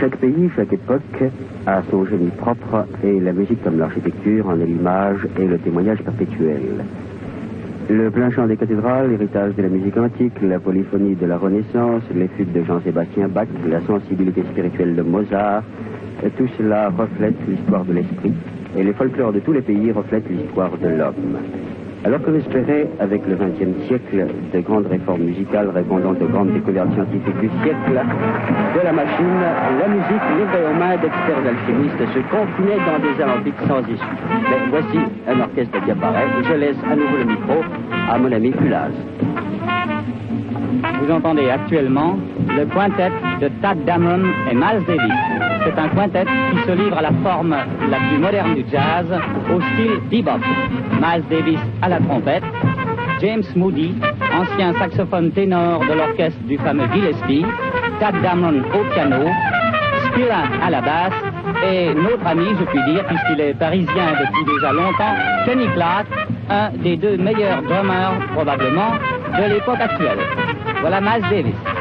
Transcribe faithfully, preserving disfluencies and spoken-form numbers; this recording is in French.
Chaque pays, chaque époque a son génie propre et la musique comme l'architecture en est l'image et le témoignage perpétuel. Le plein chant des cathédrales, l'héritage de la musique antique, la polyphonie de la Renaissance, les fugues de Jean-Sébastien Bach, la sensibilité spirituelle de Mozart, tout cela reflète l'histoire de l'esprit et les folklores de tous les pays reflètent l'histoire de l'homme. Alors que j'espérais, avec le vingtième siècle, de grandes réformes musicales répondant aux grandes découvertes scientifiques du siècle, de la machine, la musique livrée aux mains d'experts alchimistes se confinait dans des alambics sans issue. Mais voici un orchestre qui apparaît et je laisse à nouveau le micro à mon ami Culaz. Vous entendez actuellement le quintet de Tadd Dameron et Miles Davis. C'est un quintet qui se livre à la forme la plus moderne du jazz, au style bebop. Miles Davis à la trompette, James Moody, ancien saxophone ténor de l'orchestre du fameux Gillespie, Tadd Dameron au piano, Spira à la basse, et notre ami, je puis dire, puisqu'il est parisien depuis déjà longtemps, Kenny Clarke, un des deux meilleurs drummers, probablement, de l'époque actuelle. Voilà Miles Davis.